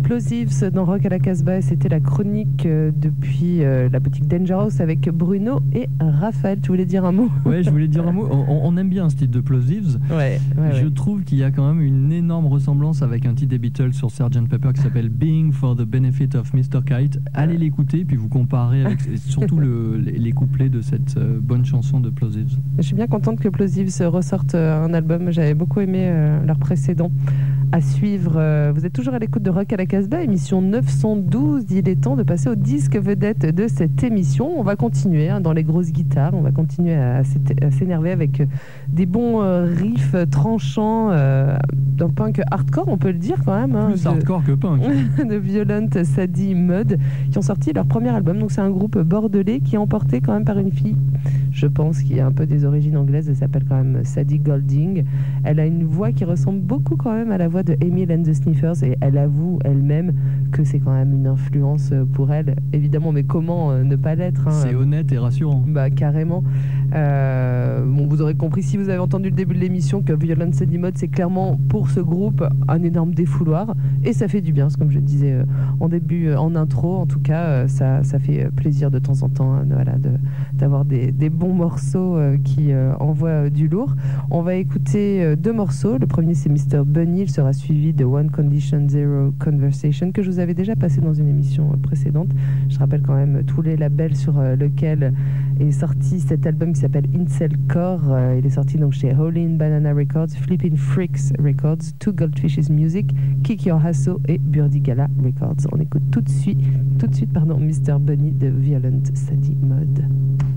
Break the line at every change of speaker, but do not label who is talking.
Plosives dans Rock à la Casbah et c'était la chronique depuis la boutique Dangerous avec Bruno et Raphaël. Tu voulais dire un mot?
Ouais, je voulais dire un mot. On aime bien ce titre de Plosives. Je trouve qu'il y a quand même une énorme ressemblance avec un titre des Beatles sur Sgt. Pepper qui s'appelle Being for the Benefit of Mr. Kite. Allez l'écouter puis vous comparez avec surtout les couplets de cette bonne chanson de Plosives.
Je suis bien contente que Plosives ressorte un album. J'avais beaucoup aimé leur précédent. À suivre, vous êtes toujours à l'écoute de Rock à la Casbah, émission 912. Il est temps de passer au disque vedette de cette émission. On va continuer dans les grosses guitares, on va continuer à s'énerver avec des bons riffs tranchants d'un punk hardcore, on peut le dire quand même.
Plus hardcore que punk.
De Violent Sadie Mud, qui ont sorti leur premier album. Donc c'est un groupe bordelais qui est emporté quand même par une fille, je pense, qui a un peu des origines anglaises. Elle s'appelle quand même Sadie Golding. Elle a une voix qui ressemble beaucoup quand même à la voix de Emil and the Sniffers et elle avoue elle-même que c'est quand même une influence pour elle, évidemment, mais comment ne pas l'être, hein.
C'est honnête et rassurant.
Bah carrément. Bon, vous aurez compris si vous avez entendu le début de l'émission que Violent Sadie Mud, c'est clairement pour ce groupe un énorme défouloir et ça fait du bien, comme je le disais en début, en intro. En tout cas, ça fait plaisir de temps en temps, hein, voilà, d'avoir des bons morceaux qui envoient du lourd. On va écouter deux morceaux. Le premier, c'est Mr. Bunny. Il sera suivi de One Condition Zero Conversation, que je vous avais déjà passé dans une émission précédente. Je rappelle quand même tous les labels sur lequel est sorti cet album qui s'appelle Incel Core. Il est sorti donc chez Howlin' Banana Records, Flippin' Freaks Records, Two Goldfishes Music, Kick Your Hasso et Burdigala Records. On écoute tout de suite Mr. Bunny de Violent Sadie Mud.